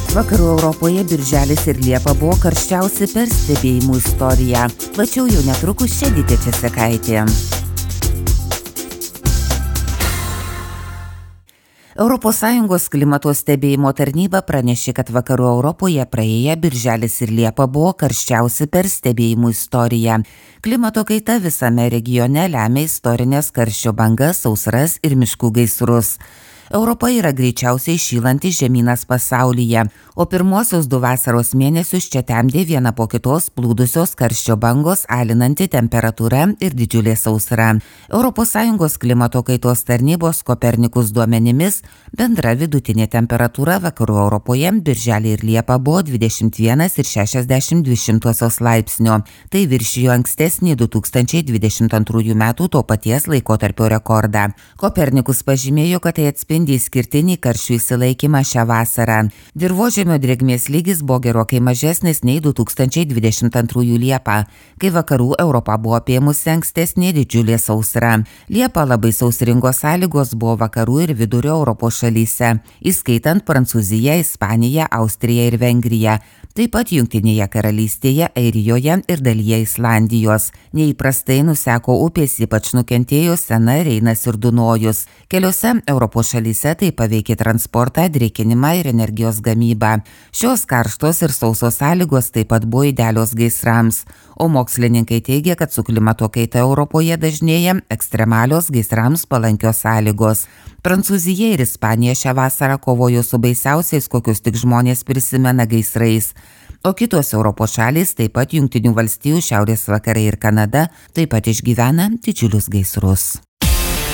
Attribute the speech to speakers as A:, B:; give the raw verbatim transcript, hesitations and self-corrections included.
A: Vakarų Europoje birželis ir Liepa buvo karščiausi per stebėjimų istoriją. Plačiau jau netrukus čia Edita Česekaitė. Europos Sąjungos klimato stebėjimo tarnyba pranešė, kad Vakarų Europoje praėję birželis ir Liepa buvo karščiausi per stebėjimų istoriją. Klimato kaita visame regione lemia istorinės karščio bangas, sausras ir miškų gaisrus. Europa yra greičiausiai šylantis žemynas pasaulyje, o pirmuosius du vasaros mėnesius čia temdė viena po kitos plūdusios karščio bangos, alinanti temperatūra ir didžiulė sausra. Europos Sąjungos klimato kaitos tarnybos Kopernikus duomenimis bendra vidutinė temperatūra Vakarų Europoje birželį ir Liepą buvo dvidešimt vienas ir šešiasdešimt dvi šimtosios laipsnio. Tai viršijo ankstesnį du tūkstančiai dvidešimt antrųjų metų to paties laikotarpio rekordą. Kopernikus pažymėjo, kad tai atspindi išskirtinį karščių įsilaikymą šią vasarą. Dirvožemio drėgmės lygis buvo gerokai mažesnis nei du tūkstančiai dvidešimt antrųjų Liepą, kai Vakarų Europą buvo apėmusi ankstesnė didžiulė sausra. Liepą labai sausringos sąlygos buvo Vakarų ir Vidurio Europos šalyse, įskaitant Prancūziją, Ispaniją, Austriją ir Vengriją, taip pat Jungtinėje karalystėje, Airijoje ir dalyje Islandijos. Neįprastai nuseko upės, ypač nukentėjo Sena, Reinas ir Dunojus. Keliose Europos šalyse tai paveikė transportą, drėkinimą ir energijos gamybą. Šios karštos ir sausos sąlygos taip pat buvo idealios gaisrams, o mokslininkai teigia, kad su klimato kaita Europoje dažnėja ekstremalios gaisrams palankios sąlygos. Prancūzija ir Ispanija šią vasarą kovojo su baisiausiais, kokius tik žmonės prisimena, gaisrais. O kitos Europos šalys, taip pat Jungtinių valstijų, Šiaurės vakarai ir Kanada, taip pat išgyvena didžiulius gaisrus.